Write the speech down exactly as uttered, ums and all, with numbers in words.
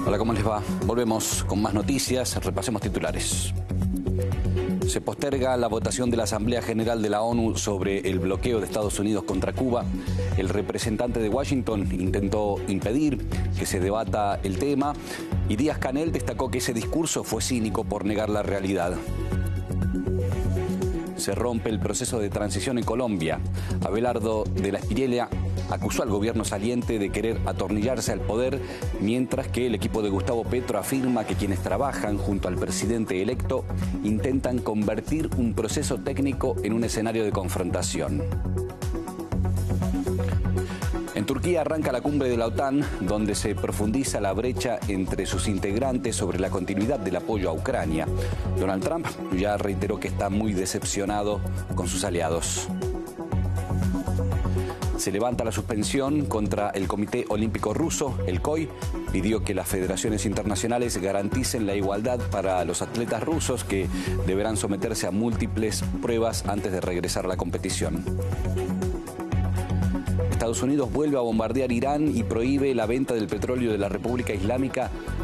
Hola, ¿cómo les va? Volvemos con más noticias, repasemos titulares. Se posterga la votación de la Asamblea General de la ONU sobre el bloqueo de Estados Unidos contra Cuba. El representante de Washington intentó impedir que se debata el tema y Díaz-Canel destacó que ese discurso fue cínico por negar la realidad. Se rompe el proceso de transición en Colombia. Abelardo de la Espriella acusó al gobierno saliente de querer atornillarse al poder, mientras que el equipo de Gustavo Petro afirma que quienes trabajan junto al presidente electo intentan convertir un proceso técnico en un escenario de confrontación. En Turquía arranca la cumbre de la OTAN, donde se profundiza la brecha entre sus integrantes sobre la continuidad del apoyo a Ucrania. Donald Trump ya reiteró que está muy decepcionado con sus aliados. Se levanta la suspensión contra el Comité Olímpico Ruso, el C O I. Pidió que las federaciones internacionales garanticen la igualdad para los atletas rusos que deberán someterse a múltiples pruebas antes de regresar a la competición. Estados Unidos vuelve a bombardear Irán y prohíbe la venta del petróleo de la República Islámica